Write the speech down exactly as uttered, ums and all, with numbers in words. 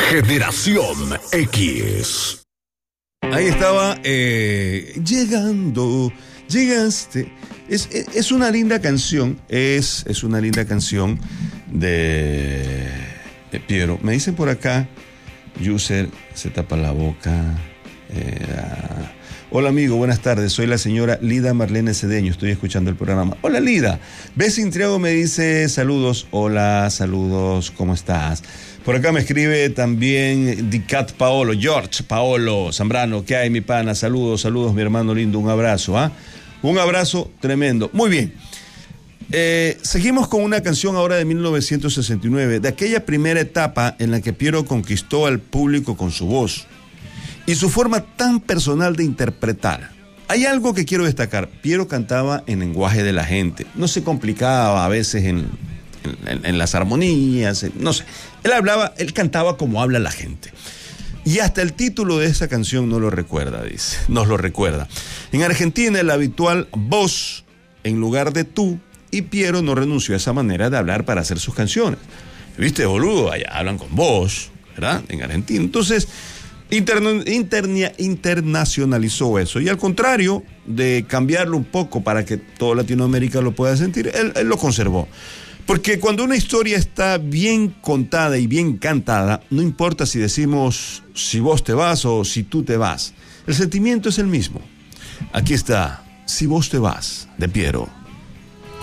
Generación X. Ahí estaba, eh, llegando, llegaste. Es, es, es una linda canción, es, es una linda canción de, de Piero. Me dicen por acá, user se tapa la boca. Era... Hola amigo, buenas tardes, soy la señora Lida Marlene Cedeño, estoy escuchando el programa. Hola Lida, Bessie Intriago me dice saludos, hola, saludos, ¿cómo estás? Por acá me escribe también Dicat Paolo, George Paolo Zambrano, ¿qué hay mi pana? Saludos, saludos mi hermano lindo, un abrazo, ¿ah? ¿eh? Un abrazo tremendo. Muy bien, eh, seguimos con una canción ahora de mil novecientos sesenta y nueve, de aquella primera etapa en la que Piero conquistó al público con su voz y su forma tan personal de interpretar. Hay algo que quiero destacar. Piero cantaba en lenguaje de la gente. No se complicaba a veces en, en, en las armonías, no sé. Él hablaba, él cantaba como habla la gente. Y hasta el título de esa canción no lo recuerda, dice. Nos lo recuerda. En Argentina, el habitual vos en lugar de tú, y Piero no renunció a esa manera de hablar para hacer sus canciones. ¿Viste, boludo? Allá hablan con vos, ¿verdad? En Argentina. Entonces... Interna, internia, internacionalizó eso, y al contrario de cambiarlo un poco para que toda Latinoamérica lo pueda sentir, él, él lo conservó. Porque cuando una historia está bien contada y bien cantada, no importa si decimos si vos te vas o si tú te vas, el sentimiento es el mismo. Aquí está Si vos te vas, de Piero.